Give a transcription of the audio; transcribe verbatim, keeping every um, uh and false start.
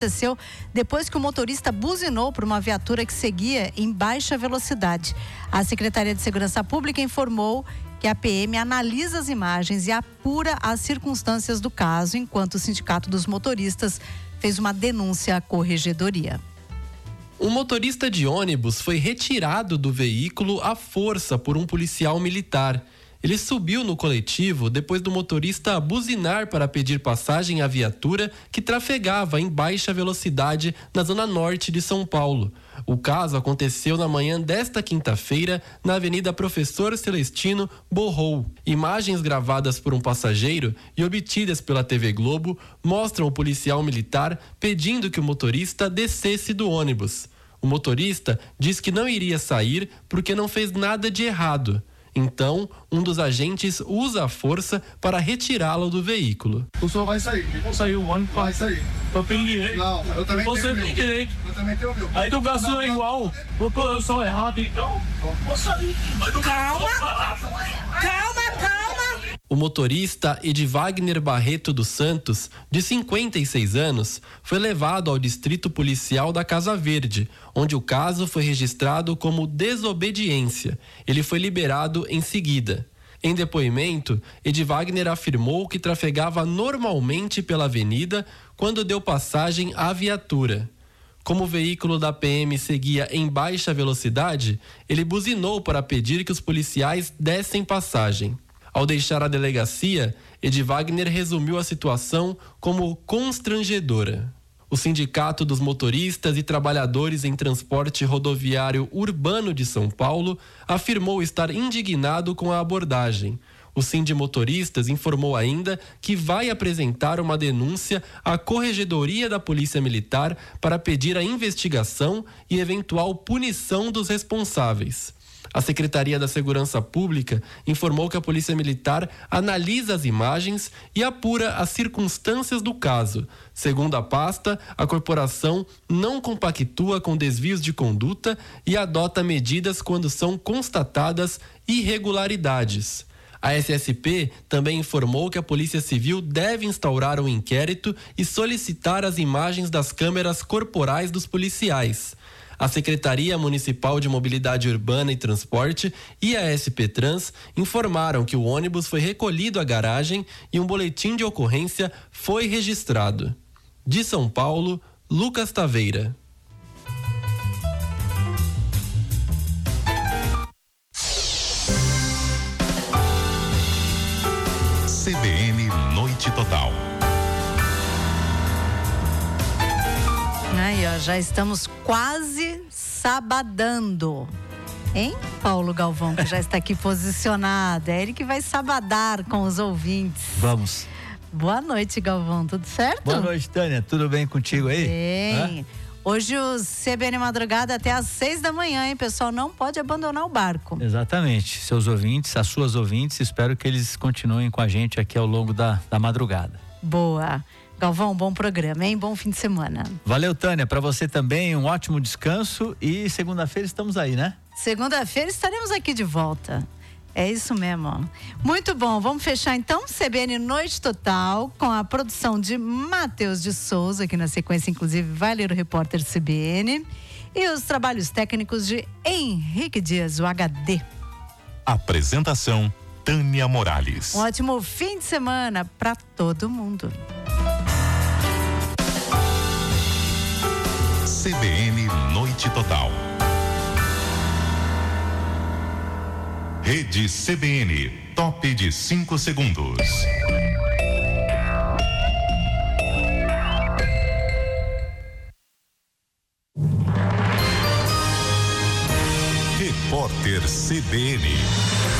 Aconteceu depois que o motorista buzinou por uma viatura que seguia em baixa velocidade. A Secretaria de Segurança Pública informou que a P M analisa as imagens e apura as circunstâncias do caso, enquanto o Sindicato dos Motoristas fez uma denúncia à corregedoria. Um motorista de ônibus foi retirado do veículo à força por um policial militar. Ele subiu no coletivo depois do motorista buzinar para pedir passagem à viatura que trafegava em baixa velocidade na zona norte de São Paulo. O caso aconteceu na manhã desta quinta-feira na Avenida Professor Celestino Borrou. Imagens gravadas por um passageiro e obtidas pela T V Globo mostram o policial militar pedindo que o motorista descesse do ônibus. O motorista diz que não iria sair porque não fez nada de errado. Então, um dos agentes usa a força para retirá-lo do veículo. O senhor vai sair. Vou sair, o ônibus vai sair. Eu tenho direito. Não, eu também Você tenho tem direito. Eu também tenho o meu. A educação é igual. Eu sou errado, então. Vou sair. Calma. Calma, calma. O motorista Edvagner Barreto dos Santos, de cinquenta e seis anos, foi levado ao distrito policial da Casa Verde, onde o caso foi registrado como desobediência. Ele foi liberado em seguida. Em depoimento, Edvagner afirmou que trafegava normalmente pela avenida quando deu passagem à viatura. Como o veículo da P M seguia em baixa velocidade, ele buzinou para pedir que os policiais dessem passagem. Ao deixar a delegacia, Edvagner resumiu a situação como constrangedora. O Sindicato dos Motoristas e Trabalhadores em Transporte Rodoviário Urbano de São Paulo afirmou estar indignado com a abordagem. O Sindimotoristas informou ainda que vai apresentar uma denúncia à Corregedoria da Polícia Militar para pedir a investigação e eventual punição dos responsáveis. A Secretaria da Segurança Pública informou que a Polícia Militar analisa as imagens e apura as circunstâncias do caso. Segundo a pasta, a corporação não compactua com desvios de conduta e adota medidas quando são constatadas irregularidades. A S S P também informou que a Polícia Civil deve instaurar um inquérito e solicitar as imagens das câmeras corporais dos policiais. A Secretaria Municipal de Mobilidade Urbana e Transporte e a S P Trans informaram que o ônibus foi recolhido à garagem e um boletim de ocorrência foi registrado. De São Paulo, Lucas Taveira. C B N Noite Total. Aí, ó, já estamos quase sabadando. Hein, Paulo Galvão, que já está aqui posicionado. É ele que vai sabadar com os ouvintes. Vamos. Boa noite, Galvão. Tudo certo? Boa noite, Tânia. Tudo bem contigo aí? Bem. Hã? Hoje o C B N Madrugada até às seis da manhã, hein, pessoal? Não pode abandonar o barco. Exatamente. Seus ouvintes, as suas ouvintes, espero que eles continuem com a gente aqui ao longo da, da madrugada. Boa. Galvão, bom programa, hein? Bom fim de semana. Valeu, Tânia. Para você também, um ótimo descanso e segunda-feira estamos aí, né? Segunda-feira estaremos aqui de volta. É isso mesmo, ó. Muito bom, vamos fechar então C B N Noite Total com a produção de Matheus de Souza, que na sequência inclusive vai ler o repórter C B N, e os trabalhos técnicos de Henrique Dias, o H D. Apresentação Tânia Morales. Um ótimo fim de semana para todo mundo. C B N Noite Total. Rede C B N, top de cinco segundos. Repórter C B N.